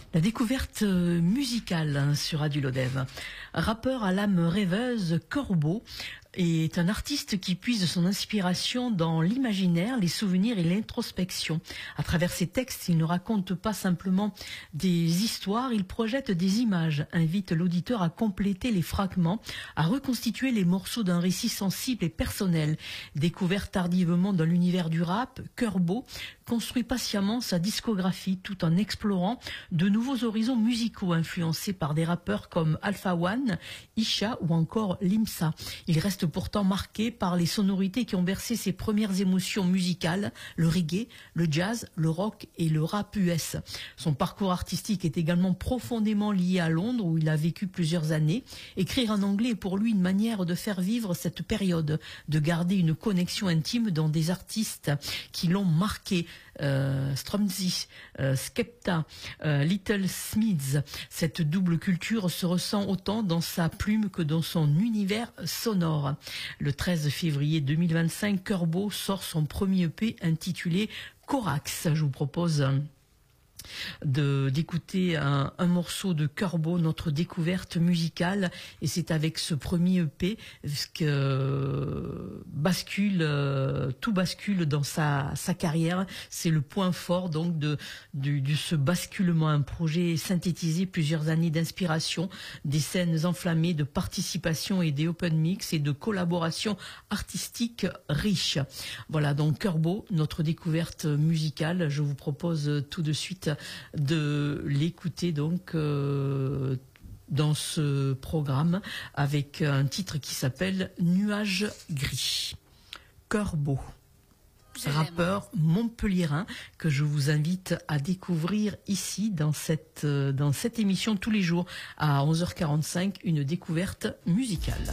La découverte musicale sur Radio Lodève. Rappeur à l'âme rêveuse, Corbeau est un artiste qui puise son inspiration dans l'imaginaire, les souvenirs et l'introspection. À travers ses textes, il ne raconte pas simplement des histoires, il projette des images, invite l'auditeur à compléter les fragments, à reconstituer les morceaux d'un récit sensible et personnel. Découvert tardivement dans l'univers du rap, Corbeau construit patiemment sa discographie tout en explorant de nouveaux horizons musicaux influencés par des rappeurs comme Alpha One, Isha ou encore Limsa. Il reste pourtant marqué par les sonorités qui ont bercé ses premières émotions musicales, le reggae, le jazz, le rock et le rap US. Son parcours artistique est également profondément lié à Londres où il a vécu plusieurs années. Écrire en anglais est pour lui une manière de faire vivre cette période, de garder une connexion intime dans des artistes qui l'ont marqué. Stormzy, Skepta, Little Smiths. Cette double culture se ressent autant dans sa plume que dans son univers sonore. Le 13 février 2025, Corbeau sort son premier EP intitulé Corax. Je vous propose d'écouter un morceau de Corbeau, notre découverte musicale, et c'est avec ce premier EP que tout bascule dans sa carrière. C'est le point fort donc de ce basculement, un projet synthétisé, plusieurs années d'inspiration, des scènes enflammées, de participation et des open mix et de collaboration artistique riche. Voilà donc Corbeau, notre découverte musicale. Je vous propose tout de suite de l'écouter donc dans ce programme avec un titre qui s'appelle Nuages gris. Corbeau, rappeur montpelliérain que je vous invite à découvrir ici dans cette émission tous les jours à 11h45, une découverte musicale.